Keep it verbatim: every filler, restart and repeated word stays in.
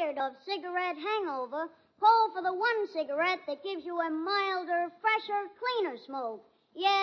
tired of cigarette hangover, pull for the one cigarette that gives you a milder, fresher, cleaner smoke. Yeah,